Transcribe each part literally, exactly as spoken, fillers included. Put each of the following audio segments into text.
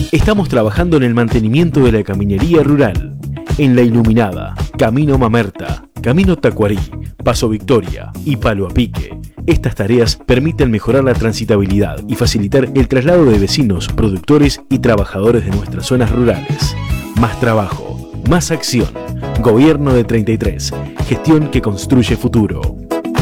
Estamos trabajando en el mantenimiento de la caminería rural, en La Iluminada, Camino Mamerta, Camino Tacuarí, Paso Victoria y Palo a Pique. Estas tareas permiten mejorar la transitabilidad y facilitar el traslado de vecinos, productores y trabajadores de nuestras zonas rurales. Más trabajo, más acción. Gobierno de treinta y tres. Gestión que construye futuro.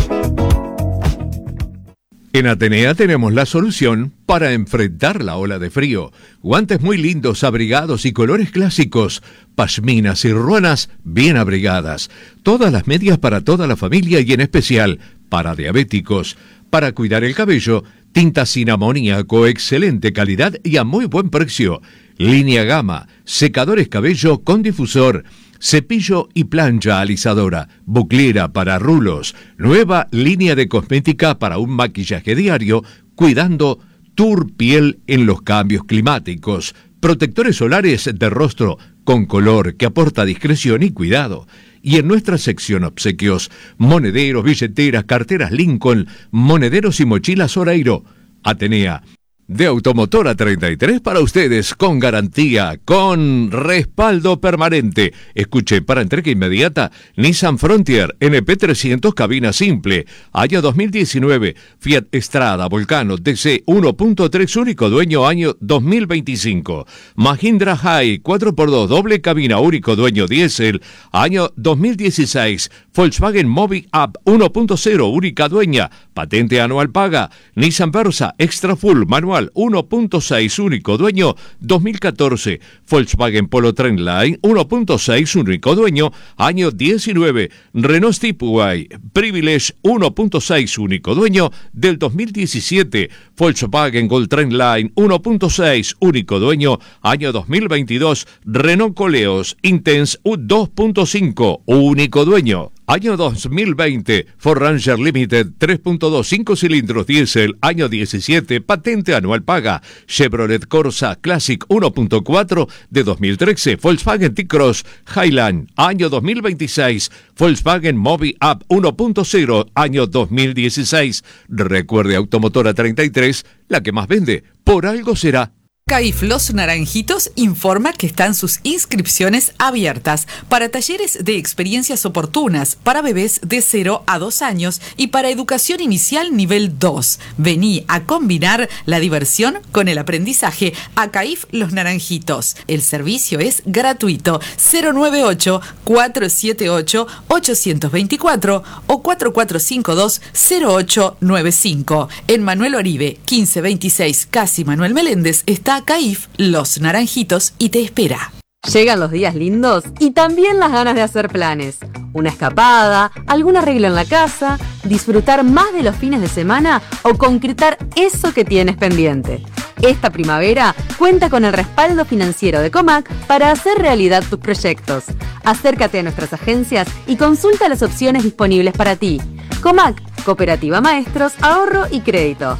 En Atenea tenemos la solución para enfrentar la ola de frío. Guantes muy lindos, abrigados y colores clásicos. Pashminas y ruanas bien abrigadas. Todas las medias para toda la familia y en especial para diabéticos. Para cuidar el cabello, tinta sin amoníaco, excelente calidad y a muy buen precio. Línea Gama, secadores cabello con difusor. Cepillo y plancha alisadora, buclera para rulos, nueva línea de cosmética para un maquillaje diario, cuidando tu piel en los cambios climáticos, protectores solares de rostro con color que aporta discreción y cuidado. Y en nuestra sección obsequios, monederos, billeteras, carteras Lincoln, monederos y mochilas Oreiro. Atenea. De Automotora treinta y tres para ustedes, con garantía, con respaldo permanente. Escuche, para entrega inmediata, Nissan Frontier N P trescientos cabina simple. Año dos mil diecinueve, Fiat Strada Volcano D C uno punto tres único dueño año dos mil veinticinco. Mahindra High cuatro por dos doble cabina único dueño diésel, año dos mil dieciséis. Volkswagen Mobi Up uno punto cero única dueña, patente anual paga. Nissan Versa Extra Full manual uno punto seis único dueño dos mil catorce. Volkswagen Polo Trendline uno punto seis único dueño año diecinueve. Renault Stepway Privilege uno punto seis único dueño del dos mil diecisiete. Volkswagen Gold Trendline uno punto seis único dueño año dos mil veintidós. Renault Coleos Intense dos punto cinco único dueño año dos mil veinte. Ford Ranger Limited tres punto dos cinco cilindros diésel año diecisiete, patente anual paga. Chevrolet Corsa Classic uno punto cuatro de dos mil trece. Volkswagen T-Cross Highland año dos mil veintiséis. Volkswagen Mobi Up uno punto cero año dos mil dieciséis. Recuerde, Automotora treinta y tres, la que más vende, por algo será. CAIF Los Naranjitos informa que están sus inscripciones abiertas para talleres de experiencias oportunas para bebés de cero a dos años y para educación inicial nivel dos. Vení a combinar la diversión con el aprendizaje a CAIF Los Naranjitos. El servicio es gratuito. cero nueve ocho, cuatro siete ocho, ocho dos cuatro o cuatro cuatro cinco dos, cero ocho nueve cinco. En Manuel Oribe, quince veintiséis, Casi Manuel Meléndez, está CAIF Los Naranjitos y te espera. Llegan los días lindos y también las ganas de hacer planes. Una escapada, algún arreglo en la casa, disfrutar más de los fines de semana o concretar eso que tienes pendiente. Esta primavera cuenta con el respaldo financiero de Comac para hacer realidad tus proyectos. Acércate a nuestras agencias y consulta las opciones disponibles para ti. Comac, Cooperativa Maestros, Ahorro y Crédito.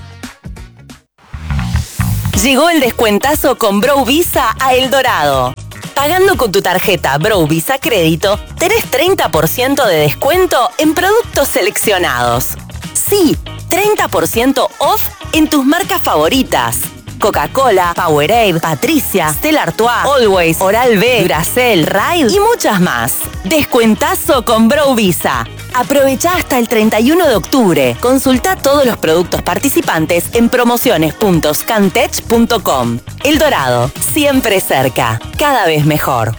Llegó el descuentazo con Bro Visa a El Dorado. Pagando con tu tarjeta Bro Visa Crédito, tenés treinta por ciento de descuento en productos seleccionados. Sí, treinta por ciento off en tus marcas favoritas. Coca-Cola, Powerade, Patricia, Stella Artois, Always, Oral-B, Duracell, Ride y muchas más. Descuentazo con Bro Visa. Aprovecha hasta el treinta y uno de octubre. Consulta todos los productos participantes en promociones punto scantech punto com. El Dorado, siempre cerca, cada vez mejor.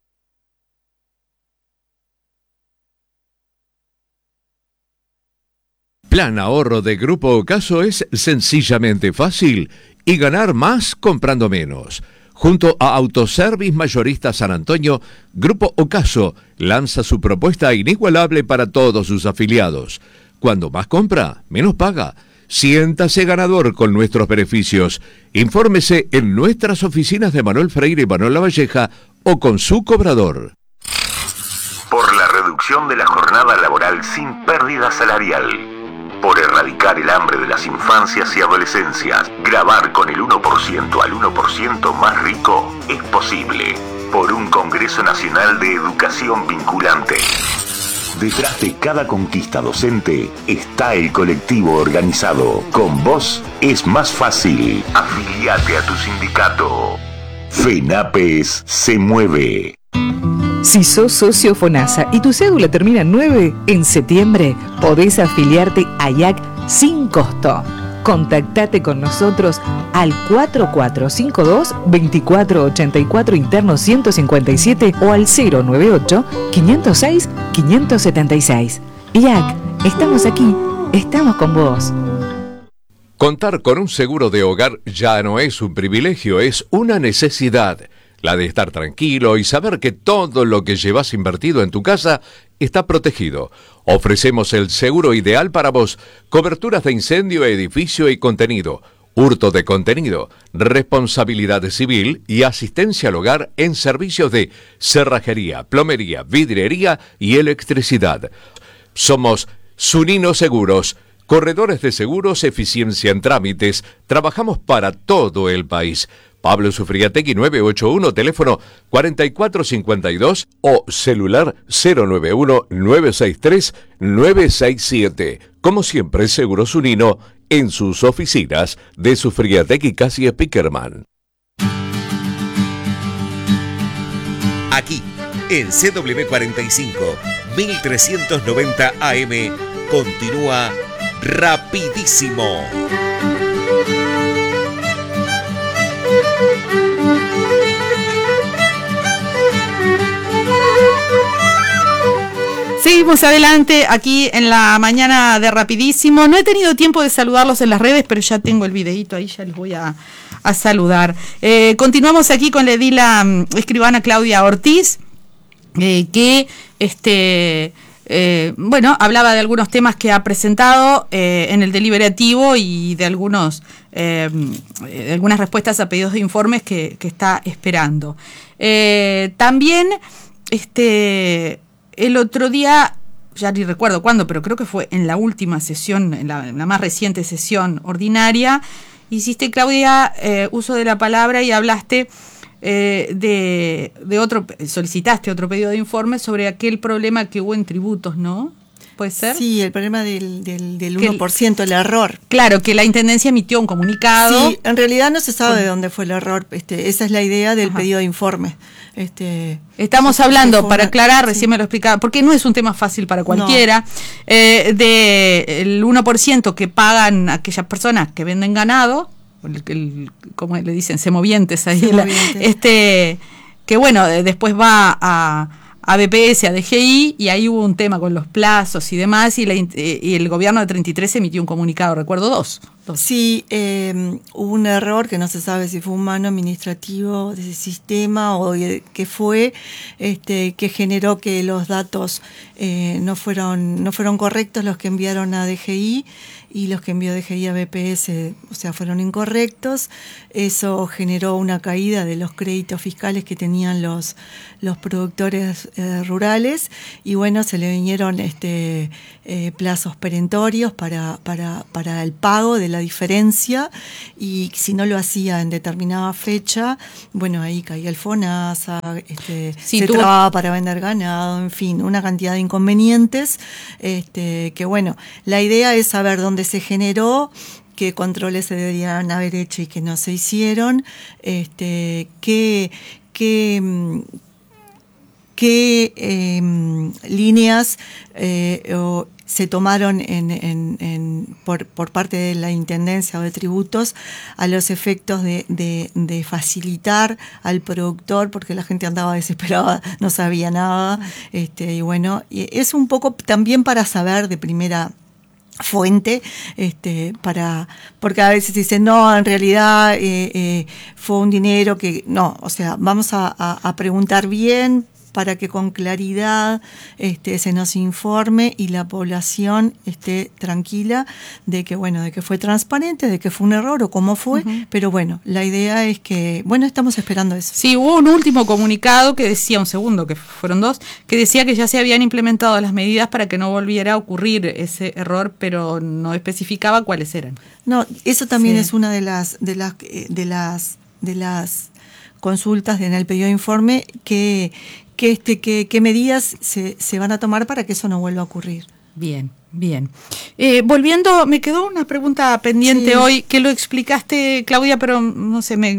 Plan ahorro de Grupo Ocaso es sencillamente fácil y ganar más comprando menos. Junto a Autoservice Mayorista San Antonio, Grupo Ocaso lanza su propuesta inigualable para todos sus afiliados. Cuando más compra, menos paga. Siéntase ganador con nuestros beneficios. Infórmese en nuestras oficinas de Manuel Freire y Manuel Lavalleja o con su cobrador. Por la reducción de la jornada laboral sin pérdida salarial. Por erradicar el hambre de las infancias y adolescencias, grabar con el uno por ciento al uno por ciento más rico es posible. Por un Congreso Nacional de Educación Vinculante. Detrás de cada conquista docente está el colectivo organizado. Con vos es más fácil. Afiliate a tu sindicato. FENAPES se mueve. Si sos socio FONASA y tu cédula termina en nueve, en septiembre podés afiliarte a I A C sin costo. Contactate con nosotros al cuatro cuatro cinco dos, dos cuatro ocho cuatro interno ciento cincuenta y siete o al cero nueve ocho, quinientos seis, quinientos setenta y seis. I A C, estamos aquí, estamos con vos. Contar con un seguro de hogar ya no es un privilegio, es una necesidad. La de estar tranquilo y saber que todo lo que llevas invertido en tu casa está protegido. Ofrecemos el seguro ideal para vos. Coberturas de incendio, edificio y contenido. Hurto de contenido. Responsabilidad civil y asistencia al hogar en servicios de cerrajería, plomería, vidriería y electricidad. Somos Zunino Seguros. Corredores de seguros, eficiencia en trámites. Trabajamos para todo el país. Pablo Sufriategui nueve ocho uno, teléfono cuatro cuatro cinco dos o celular cero nueve uno, nueve seis tres, nueve seis siete. Como siempre, Seguro Zunino en sus oficinas de Sufriategui Casi Spickerman. Aquí, en C W cuarenta y cinco, mil trescientos noventa A M, continúa Rapidísimo. Seguimos adelante aquí en la mañana de Rapidísimo. No he tenido tiempo de saludarlos en las redes, pero ya tengo el videíto ahí, ya les voy a, a saludar. Eh, continuamos aquí con la edila um, escribana Claudia Ortiz, eh, que este eh, bueno, hablaba de algunos temas que ha presentado eh, en el deliberativo y de algunos eh, de algunas respuestas a pedidos de informes que, que está esperando. Eh, también este el otro día, ya ni recuerdo cuándo, pero creo que fue en la última sesión, en la, en la más reciente sesión ordinaria, hiciste, Claudia, eh, uso de la palabra y hablaste eh, de, de otro, solicitaste otro pedido de informe sobre aquel problema que hubo en tributos, ¿no? ¿Puede ser? Sí, el problema del, del, del uno por ciento, el error. Claro, que la Intendencia emitió un comunicado. Sí, en realidad no se sabe de dónde fue el error. Este, esa es la idea del Ajá. pedido de informe. Este, Estamos hablando, para una, aclarar, recién sí. me lo explicaba, porque no es un tema fácil para cualquiera, no. eh, de el uno por ciento que pagan aquellas personas que venden ganado, el, el, como le dicen, semovientes ahí, semovientes. La, este, que bueno, después va a... a B P S, a D G I, y ahí hubo un tema con los plazos y demás, y, la, y el gobierno de treinta y tres emitió un comunicado, recuerdo dos. dos. Sí, eh, hubo un error que no se sabe si fue humano, administrativo, de ese sistema o de, que fue, este, que generó que los datos eh, no fueron no fueron correctos, los que enviaron a D G I, y los que envió D G I a B P S, o sea, fueron incorrectos. Eso generó una caída de los créditos fiscales que tenían los, los productores eh, rurales, y bueno, se le vinieron este, eh, plazos perentorios para, para, para el pago de la diferencia, y si no lo hacía en determinada fecha, bueno, ahí caía el FONASA, este, sí, se tuvo... trababa para vender ganado, en fin, una cantidad de inconvenientes, este, que bueno, la idea es saber dónde se generó, qué controles se deberían haber hecho y que no se hicieron, este, qué, qué, qué eh, líneas eh, o se tomaron en, en, en, por, por parte de la Intendencia o de Tributos a los efectos de, de, de facilitar al productor, porque la gente andaba desesperada, no sabía nada, este, y bueno, y es un poco también para saber de primera fuente, este, para, porque a veces dicen, no, en realidad eh, eh, fue un dinero que, no, o sea, vamos a, a, a preguntar bien para que con claridad este, se nos informe y la población esté tranquila de que, bueno, de que fue transparente, de que fue un error o cómo fue, uh-huh. pero bueno, la idea es que, bueno, estamos esperando eso. Sí, hubo un último comunicado que decía, un segundo, que fueron dos, que decía que ya se habían implementado las medidas para que no volviera a ocurrir ese error, pero no especificaba cuáles eran. No, eso también sí. es una de las, de las, de las, de las consultas en el pedido de informe, que que este que, que medidas se, se van a tomar para que eso no vuelva a ocurrir. Bien, bien. Eh, volviendo, me quedó una pregunta pendiente sí. hoy, que lo explicaste, Claudia, pero no sé, me,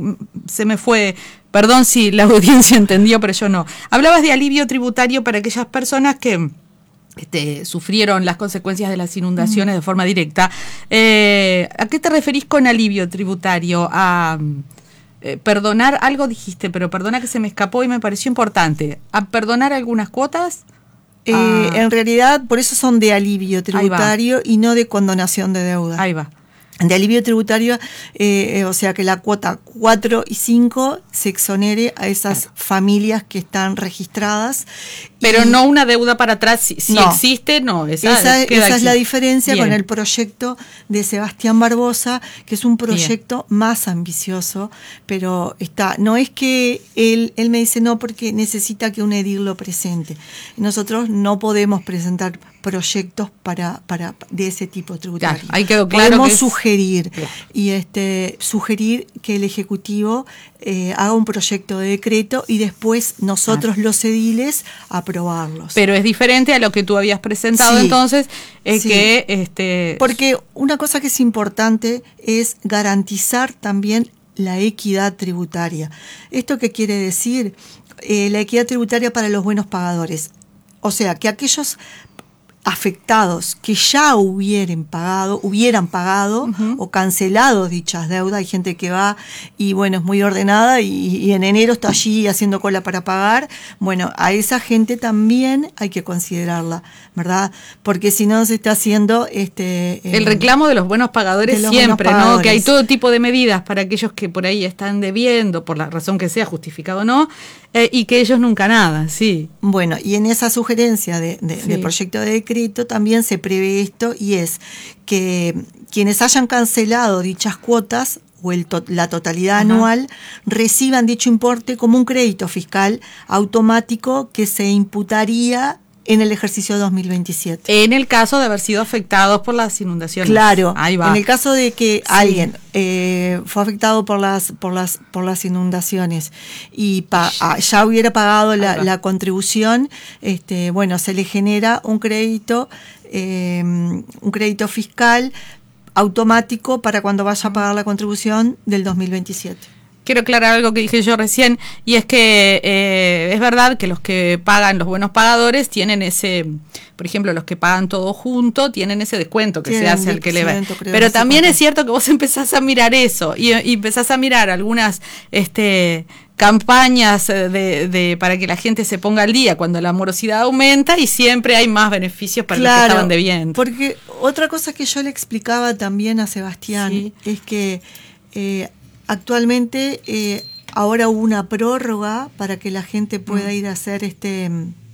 se me fue, perdón si la audiencia entendió, pero yo no. Hablabas de alivio tributario para aquellas personas que este, sufrieron las consecuencias de las inundaciones uh-huh. de forma directa. Eh, ¿A qué te referís con alivio tributario? A eh, perdonar, algo dijiste, pero perdona que se me escapó y me pareció importante. ¿A perdonar algunas cuotas? Eh, ah. En realidad, por eso son de alivio tributario y no de condonación de deuda. Ahí va. De alivio tributario, eh, o sea que la cuota cuatro y cinco se exonere a esas claro. familias que están registradas. Pero y, no una deuda para atrás, si, si no, existe, no. Esa, esa, esa es la diferencia Bien. con el proyecto de Sebastián Barbosa, que es un proyecto Bien. más ambicioso, pero está, no es que él, él me dice no porque necesita que un edil lo presente. Nosotros no podemos presentar proyectos para, para de ese tipo tributario. Claro, ahí quedó claro. Podemos que es... sugerir claro. y este sugerir que el Ejecutivo eh, haga un proyecto de decreto y después nosotros claro. los ediles aprobarlos. Pero es diferente a lo que tú habías presentado sí, entonces, es sí. que este porque una cosa que es importante es garantizar también la equidad tributaria. ¿Esto qué quiere decir? Eh, la equidad tributaria para los buenos pagadores. O sea, que aquellos afectados que ya hubieran pagado, hubieran pagado uh-huh. o cancelado dichas deudas. Hay gente que va y bueno, es muy ordenada y, y en enero está allí haciendo cola para pagar. Bueno, a esa gente también hay que considerarla, ¿verdad? Porque si no se está haciendo este el eh, reclamo de los buenos pagadores los siempre, buenos pagadores. ¿no? Que hay todo tipo de medidas para aquellos que por ahí están debiendo, por la razón que sea, justificado o no, eh, y que ellos nunca nada, sí. Bueno, y en esa sugerencia de, de, sí. de proyecto de decreto también se prevé esto y es que quienes hayan cancelado dichas cuotas o el to- la totalidad Ajá. anual reciban dicho importe como un crédito fiscal automático que se imputaría en el ejercicio dos mil veintisiete. En el caso de haber sido afectados por las inundaciones. Claro, ahí va. En el caso de que sí. alguien eh, fue afectado por las por las por las inundaciones y pa- ya hubiera pagado la, la contribución, este, bueno, se le genera un crédito, eh, un crédito fiscal automático para cuando vaya a pagar la contribución del dos mil veintisiete. Quiero aclarar algo que dije yo recién, y es que eh, es verdad que los que pagan, los buenos pagadores, tienen ese, por ejemplo, los que pagan todo junto, tienen ese descuento que tienen se hace al que le va. Creo, Pero no también sé es cierto que vos empezás a mirar eso, y, y empezás a mirar algunas este campañas de, de para que la gente se ponga al día cuando la morosidad aumenta, y siempre hay más beneficios para claro, los que estaban debiendo. Porque otra cosa que yo le explicaba también a Sebastián sí. es que eh, actualmente eh, ahora hubo una prórroga para que la gente pueda ir a hacer este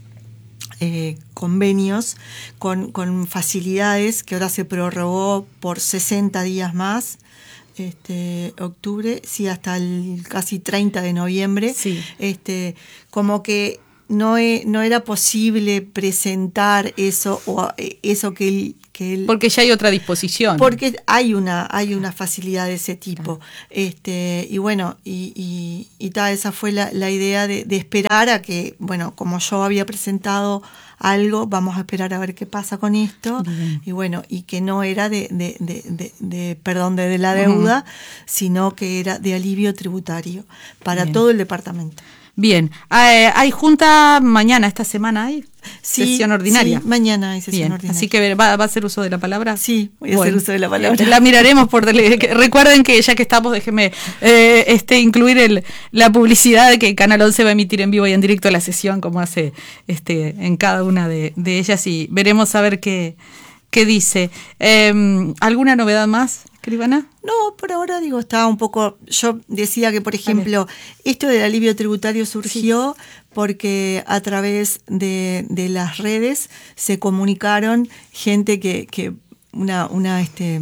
eh, convenios con, con facilidades que ahora se prorrogó por sesenta días más. Este octubre, sí, hasta el casi treinta de noviembre. Sí. Este, como que no, e, no era posible presentar eso o eso que él, que él porque ya hay otra disposición. Porque hay una hay una facilidad de ese tipo. Este y bueno, y, y, y ta, esa fue la, la idea de, de esperar a que, bueno, como yo había presentado algo, vamos a esperar a ver qué pasa con esto. Bien. Y bueno, y que no era de, de, de, de, de perdón de, de la deuda, uh-huh. sino que era de alivio tributario para Bien. todo el departamento. Bien, eh, ¿hay junta mañana, esta semana hay? Sí, sesión ordinaria. Sí, mañana hay sesión Bien, ordinaria. Así que va, va a hacer uso de la palabra. Sí, voy a bueno, hacer uso de la palabra. La miraremos por tele. Recuerden que ya que estamos, déjenme eh, este, incluir el, la publicidad de que Canal once va a emitir en vivo y en directo la sesión, como hace este en cada una de, de ellas, y veremos a ver qué, qué dice. Eh, ¿Alguna novedad más, escribana? No, por ahora digo, estaba un poco, yo decía que, por ejemplo, vale. esto del alivio tributario surgió sí. porque a través de, de las redes se comunicaron gente que, que una, una, este,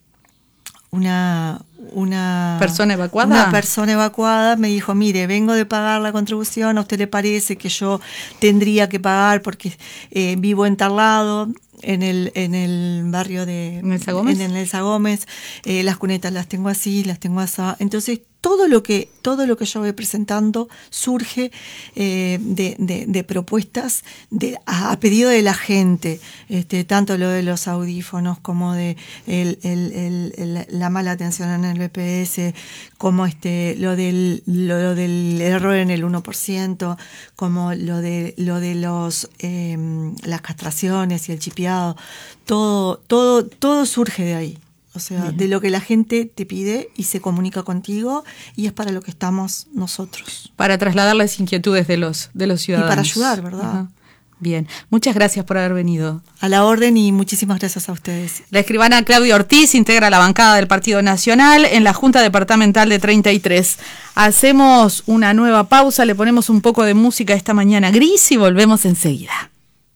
una, una persona evacuada. Una persona evacuada me dijo, mire, vengo de pagar la contribución, ¿a usted le parece que yo tendría que pagar porque eh, vivo en tal lado? En el en el barrio de ¿En el Sagómez? En el Sagómez, eh, las cunetas las tengo así, las tengo así. Entonces todo lo que, todo lo que yo voy presentando surge eh, de, de, de propuestas de, a, a pedido de la gente, este, tanto lo de los audífonos como de el, el, el, el, la mala atención en el B P S, como este, lo del, lo, lo del error en el uno por ciento, como lo de, lo de los, eh, las castraciones y el chipeado, todo, todo, todo surge de ahí. O sea, bien, de lo que la gente te pide y se comunica contigo, y es para lo que estamos nosotros. Para trasladar las inquietudes de los, de los ciudadanos. Y para ayudar, ¿verdad? Ajá. Bien, muchas gracias por haber venido. A la orden y muchísimas gracias a ustedes. La escribana Claudia Ortiz integra la bancada del Partido Nacional en la Junta Departamental de treinta y tres. Hacemos una nueva pausa, le ponemos un poco de música esta mañana gris y volvemos enseguida.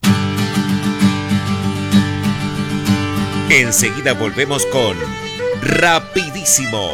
Enseguida volvemos con Rapidísimo.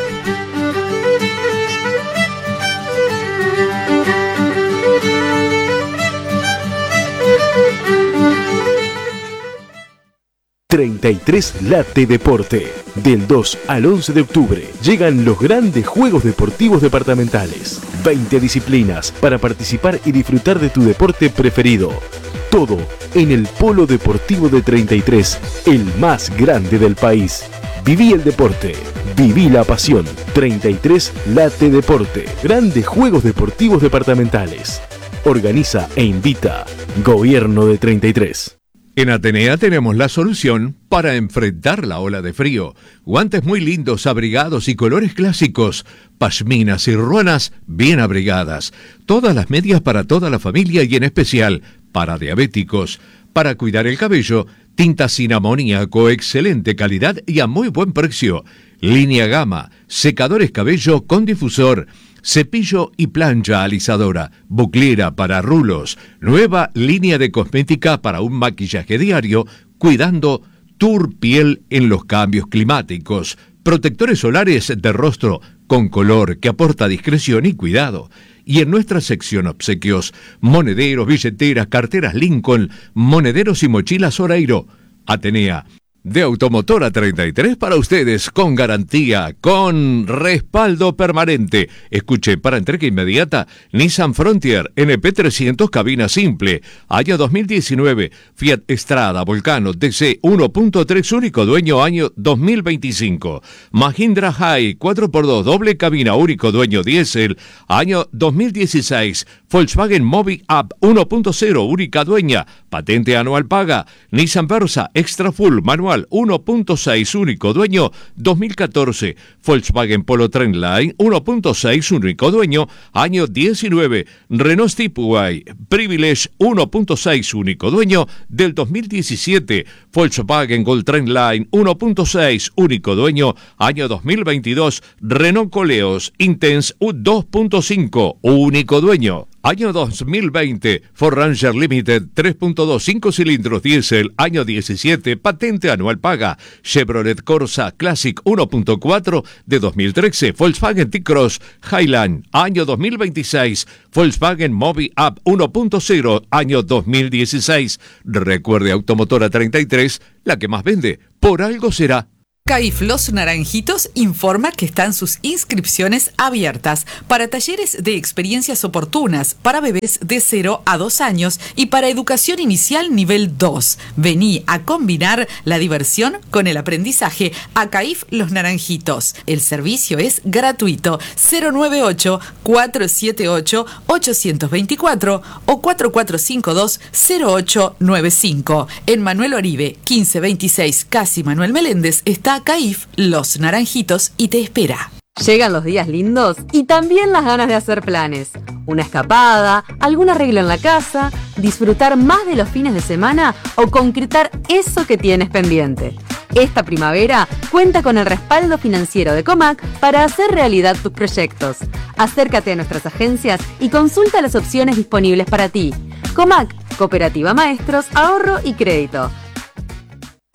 treinta y tres Late Deporte. Del dos al once de octubre llegan los grandes Juegos Deportivos Departamentales. veinte disciplinas para participar y disfrutar de tu deporte preferido. Todo en el Polo Deportivo de treinta y tres, el más grande del país. Viví el deporte, viví la pasión. treinta y tres Late Deporte. Grandes Juegos Deportivos Departamentales. Organiza e invita Gobierno de treinta y tres. En Atenea tenemos la solución para enfrentar la ola de frío. Guantes muy lindos, abrigados y colores clásicos. Pashminas y ruanas bien abrigadas. Todas las medias para toda la familia y en especial para diabéticos. Para cuidar el cabello, tinta sin amoníaco, excelente calidad y a muy buen precio. Línea Gama, secadores cabello con difusor. Cepillo y plancha alisadora, buclera para rulos, nueva línea de cosmética para un maquillaje diario, cuidando tu piel en los cambios climáticos, protectores solares de rostro con color que aporta discreción y cuidado. Y en nuestra sección obsequios, monederos, billeteras, carteras Lincoln, monederos y mochilas Oreiro. Atenea. De Automotora treinta y tres para ustedes, con garantía, con respaldo permanente. Escuche, para entrega inmediata, Nissan Frontier N P trescientos cabina simple. Año dos mil diecinueve, Fiat Strada Volcano D C uno punto tres único dueño año dos mil veinticinco. Mahindra High cuatro por dos doble cabina único dueño diésel, año dos mil dieciséis. Volkswagen Mobi Up uno punto cero única dueña, patente anual paga. Nissan Versa Extra Full manual uno punto seis único dueño dos mil catorce. Volkswagen Polo Trendline uno punto seis único dueño año diecinueve. Renault Stepway Privilege uno punto seis único dueño del dos mil diecisiete. Volkswagen Gold Trendline uno punto seis único dueño año dos mil veintidós. Renault Coleos Intense dos punto cinco único dueño. Año dos mil veinte, Ford Ranger Limited tres punto dos, cinco cilindros diésel, año diecisiete, patente anual paga. Chevrolet Corsa Classic uno punto cuatro de dos mil trece, Volkswagen T-Cross Highland, año dos mil veintiséis, Volkswagen Mobi Up uno punto cero, año dos mil dieciséis. Recuerde, Automotora treinta y tres, la que más vende, por algo será. CAIF Los Naranjitos informa que están sus inscripciones abiertas para talleres de experiencias oportunas para bebés de cero a dos años y para educación inicial nivel dos. Vení a combinar la diversión con el aprendizaje a CAIF Los Naranjitos. El servicio es gratuito. cero nueve ocho, cuatro siete ocho, ocho dos cuatro o cuatro cuatro cinco dos, cero ocho nueve cinco. En Manuel Oribe, quince veintiséis, Casi Manuel Meléndez, está CAIF Los Naranjitos y te espera. Llegan los días lindos y también las ganas de hacer planes. Una escapada, algún arreglo en la casa, disfrutar más de los fines de semana o concretar eso que tienes pendiente. Esta primavera cuenta con el respaldo financiero de Comac para hacer realidad tus proyectos. Acércate a nuestras agencias y consulta las opciones disponibles para ti. Comac, Cooperativa Maestros, Ahorro y Crédito.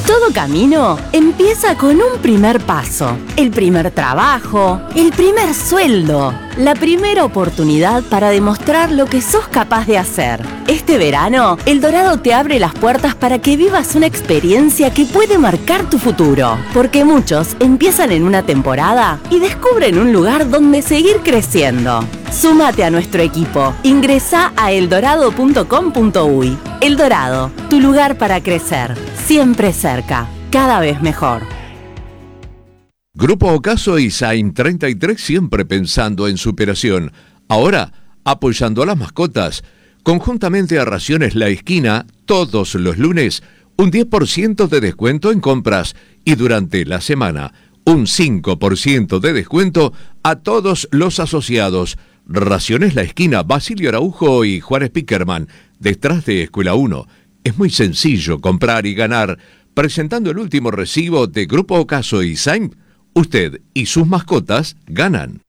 Todo camino empieza con un primer paso, el primer trabajo, el primer sueldo, la primera oportunidad para demostrar lo que sos capaz de hacer. Este verano, El Dorado te abre las puertas para que vivas una experiencia que puede marcar tu futuro, porque muchos empiezan en una temporada y descubren un lugar donde seguir creciendo. Súmate a nuestro equipo. Ingresá a eldorado punto com punto uy. El Dorado, tu lugar para crecer. Siempre cerca, cada vez mejor. Grupo Ocaso y Saim treinta y tres siempre pensando en superación. Ahora, apoyando a las mascotas. Conjuntamente a Raciones La Esquina, todos los lunes, un diez por ciento de descuento en compras y durante la semana, un cinco por ciento de descuento a todos los asociados. Raciones La Esquina, Basilio Araujo y Juárez Pickerman, detrás de Escuela uno. Es muy sencillo comprar y ganar. Presentando el último recibo de Grupo Ocaso y Saim, usted y sus mascotas ganan.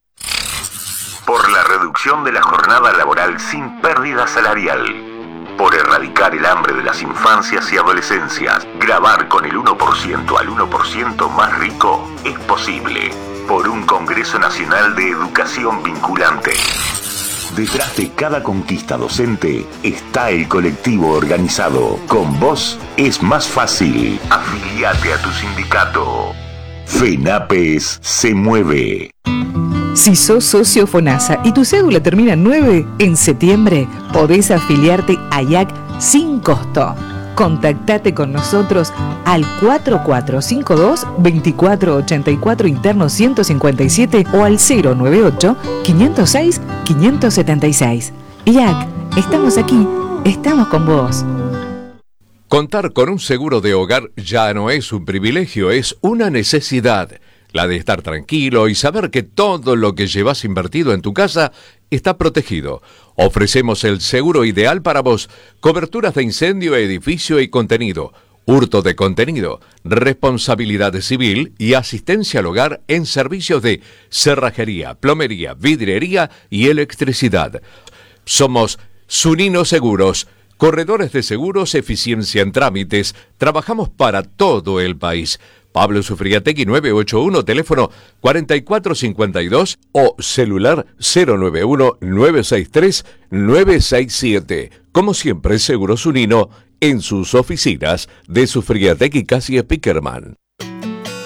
Por la reducción de la jornada laboral sin pérdida salarial. Por erradicar el hambre de las infancias y adolescencias. Grabar con el uno por ciento al uno por ciento más rico es posible. Por un Congreso Nacional de Educación Vinculante. Detrás de cada conquista docente está el colectivo organizado. Con vos es más fácil. Afiliate a tu sindicato. FENAPES se mueve. Si sos socio FONASA y tu cédula termina en nueve, en septiembre podés afiliarte a I A C sin costo. Contactate con nosotros al cuatro cuatro cinco dos, dos cuatro ocho cuatro interno ciento cincuenta y siete o al cero nueve ocho, quinientos seis, quinientos setenta y seis. I A C, estamos aquí, estamos con vos. Contar con un seguro de hogar ya no es un privilegio, es una necesidad. La de estar tranquilo y saber que todo lo que llevas invertido en tu casa está protegido. Ofrecemos el seguro ideal para vos. Coberturas de incendio, edificio y contenido. Hurto de contenido. Responsabilidad civil y asistencia al hogar en servicios de cerrajería, plomería, vidriería y electricidad. Somos Zunino Seguros. Corredores de seguros, eficiencia en trámites. Trabajamos para todo el país. Pablo Sufriategui nueve ocho uno, teléfono cuatro cuatro cinco dos o celular cero nueve uno, nueve seis tres, nueve seis siete. Como siempre, Seguro Zunino en sus oficinas de Sufriategui Casie Pickerman.